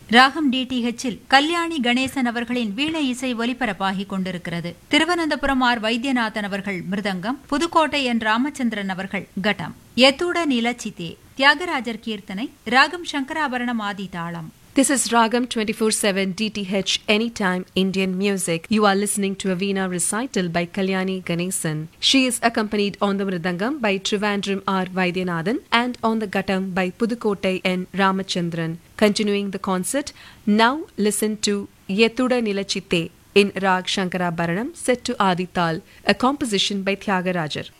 ராகம் டிடிஹெச்சில் கல்யாணி கணேசன் அவர்களின் வீணை இசை ஒலிபரப்பாகிக் கொண்டிருக்கிறது. திருவனந்தபுரம் ஆர் வைத்தியநாதன் அவர்கள் மிருதங்கம், புதுக்கோட்டை என் ராமச்சந்திரன் அவர்கள் கட்டம். யத்துட நிலச்சிதே தியாகராஜர் கீர்த்தனை, ராகம் சங்கராபரணம் ஆதி தாளம். This is Ragam 24/7 DTH Anytime Indian Music. You are listening to a Veena recital by Kalyani Ganesan. She is accompanied on the Mridangam by Trivandrum R. Vaidyanathan and on the Gattam by Pudukottai N. Ramachandran. Continuing the concert, now listen to Yethuda Nilachitte in Rag Shankara Bharanam set to Adi Tal, a composition by Tyagarajar.